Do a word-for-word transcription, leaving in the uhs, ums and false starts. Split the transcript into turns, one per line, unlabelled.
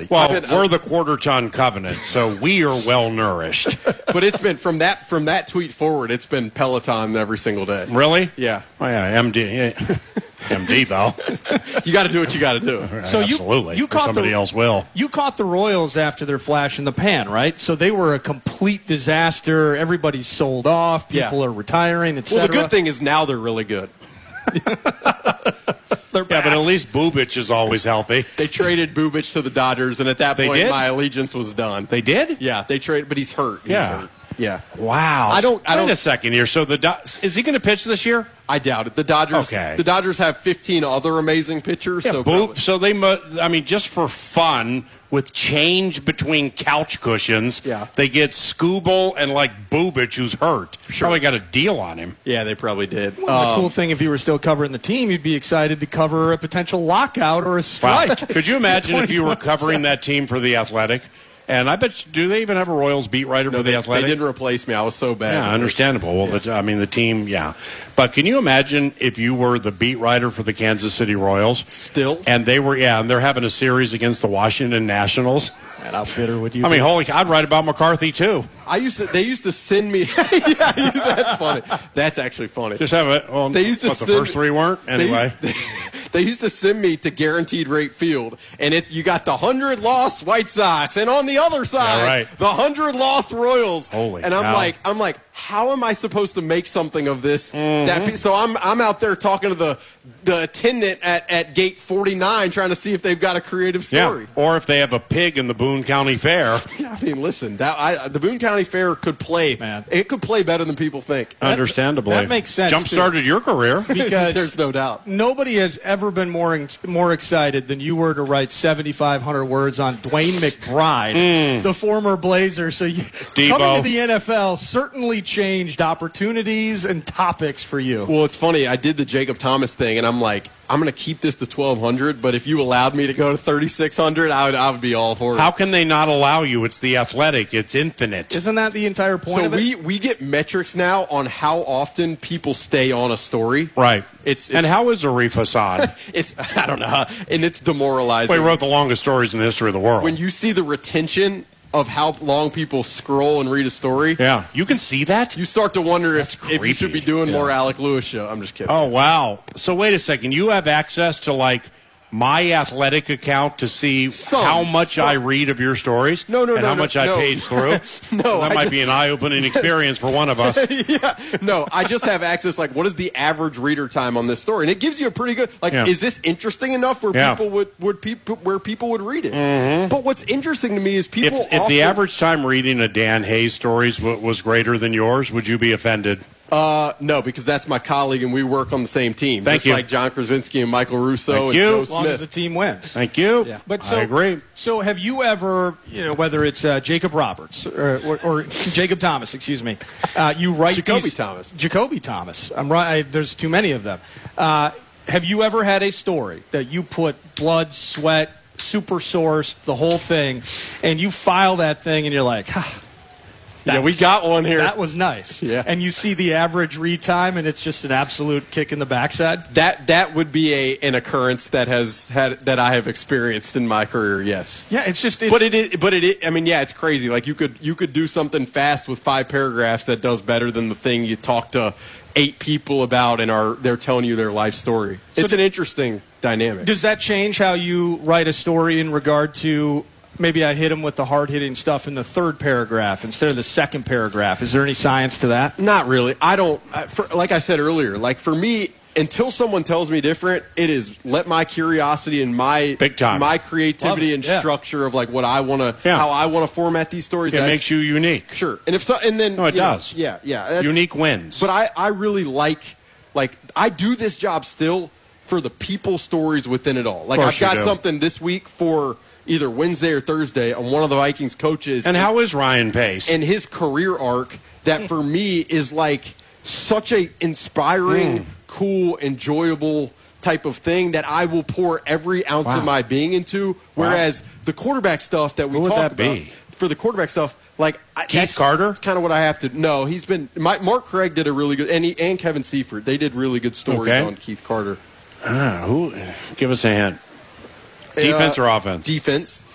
Well,
been,
we're the quarter ton covenant, so we are well nourished.
But it's been from that from that tweet forward. It's been Peloton every single day.
Really?
Yeah.
Oh yeah, M D. Yeah. M D though.
You got to do what you got to do.
So
Absolutely.
you, you caught
somebody
the,
else will.
You caught the Royals after their flash in the pan, right? So they were a complete disaster. Everybody's sold off. People
Yeah.
are retiring, et cetera.
Well, the good thing is now they're really good.
They're
Yeah,
back.
but at least Bubich is always healthy.
They traded Bubich to the Dodgers, and at that
They
point,
did?
my allegiance was done.
They did?
Yeah, they traded, but he's hurt. He's
Yeah.
hurt. Yeah.
Wow.
I don't- I
Wait
don't-
a second here. So the Do- is he going to pitch this year?
I doubt it. The Dodgers.
Okay.
The Dodgers have fifteen other amazing pitchers.
Yeah,
so
Boop.
probably-
So they, mu- I mean, just for fun, with change between couch cushions,
Yeah.
they get Scooble and like Bubich, who's hurt. Probably got a deal on him.
yeah, they probably did.
Well, the
Um,
cool thing, if you were still covering the team, you'd be excited to cover a potential lockout or a
Wow.
strike.
Could you imagine if you were
twenty
covering that team for The Athletic? And I bet, you, do they even have a Royals beat writer
no,
for
they,
The Athletic?
they didn't replace me. I was so bad.
Yeah, understandable. Well, the, I mean, the team, yeah. But can you imagine if you were the beat writer for the Kansas City Royals?
Still?
And they were, yeah, and they're having a series against the Washington Nationals.
And how bitter would you
I
be?
mean, holy, I'd write about McCarthy, too.
I used to. They used to send me. Yeah, that's funny. That's actually funny.
Just have it. Well,
They used to
what, the
send-
first three weren't?
They
Anyway.
used, they used to send me to Guaranteed Rate Field, and it's you got the hundred lost White Sox, and on the other side,
Yeah, right.
the hundred lost Royals.
Holy
and I'm
cow.
like, I'm like, how am I supposed to make something of this?
Mm-hmm.
That pe- so I'm I'm out there talking to the the attendant at, at gate forty-nine, trying to see if they've got a creative story.
Yeah. Or if they have a pig in the Boone County Fair.
Yeah, I mean, listen, that I, the Boone County Fair could play.
Man.
It could play better than people think.
Understandably.
that makes sense,
Jump started your career.
because
There's no doubt.
nobody has ever been more ex- more excited than you were to write seventy-five hundred words on Dwayne McBride, the former Blazer. So you,
Debo.
coming to the N F L certainly changed opportunities and topics for you.
Well, it's funny. I did the Jacob Thomas thing, and I'm like, I'm going to keep this to twelve hundred, but if you allowed me to go to thirty-six hundred, I would, I would be all for it.
How can they not allow you? It's The Athletic. It's infinite.
Isn't that the entire point
so
of it?
we, we get metrics now on how often people stay on a story.
Right.
It's, it's
and how is Arif Hassan?
it's I don't know, and it's demoralizing.
Well, he wrote the longest stories in the history of the world.
When you see the retention of how long people scroll and read a story,
yeah. You can see that?
you start to wonder if,
That's
if you should be
creepy.
doing
Yeah.
more Alec Lewis show. I'm just kidding.
Oh, wow. So wait a second. You have access to, like, my Athletic account to see
Some.
how much
Some.
I read of your stories?
No, no,
and
no,
how
no,
much I
no.
page through?
No,
That
I
might
ju-
be an eye-opening experience for one of us.
yeah, no, I just have access. Like, what is the average reader time on this story? And it gives you a pretty good. Like,
Yeah.
is this interesting enough where
Yeah.
people would would people where people would read it? But what's interesting to me is
If,
people.
if the
often-
average time reading a Dan Hayes stories w- was greater than yours, would you be offended?
uh, no, because that's my colleague and we work on the same team.
Thank
just
you.
like John Krasinski and Michael Russo
Thank
and
you.
Joe
as long as the
Smith.
team wins.
Thank you.
Yeah.
But so,
I agree.
So have you ever, you know, whether it's uh, Jacob Roberts or, or, or Jacob Thomas, excuse me, uh, you write
Jacoby
these,
Thomas.
Jacoby Thomas. I'm right. I, there's too many of them. Uh, have you ever had a story that you put blood, sweat, super source, the whole thing, and you file that thing and you're like, ah, that
Yeah, we
was-
got one here.
That was nice.
Yeah.
And you see the average read time, and it's just an absolute kick in the backside.
That that would be a an occurrence that has had that I have experienced in my career. Yes.
Yeah, it's just. It's,
But it is, but it is, I mean, yeah, it's crazy. Like you could you could do something fast with five paragraphs that does better than the thing you talk to eight people about and are they're telling you their life story.
So
It's an interesting dynamic.
Does that change how you write a story in regard to maybe I hit him with the hard-hitting stuff in the third paragraph instead of the second paragraph? Is there any science to that?
Not really. I don't. I- For, like I said earlier, like for me, until someone tells me different, it is let my curiosity and my
Big time.
my creativity
Love it,
and
yeah.
structure of like what I want to,
Yeah.
how I want to format these stories.
It
that-
makes you unique.
sure. And if so, and then
No, it
you know,
does.
yeah, yeah. that's-
Unique wins.
But I, I really like, like, I do this job still for the people stories within it all. Like,
course
I've
you
got
do.
something this week for either Wednesday or Thursday on one of the Vikings coaches.
And how is Ryan Pace?
and his career arc that for me is like such a inspiring,
Mm.
cool, enjoyable type of thing that I will pour every ounce
Wow.
of my being into. Whereas the quarterback stuff that we
Who would
talk
that
about
be?
for the quarterback stuff, like I-
Keith
that's-
Carter?
That's kind of what I have to. No, he's been. My, Mark Craig did a really good, and he, and Kevin Seifert. They did really good stories
Okay.
on Keith Carter.
Ah, who? Give us a hint. Defense
Uh,
or offense?
Defense.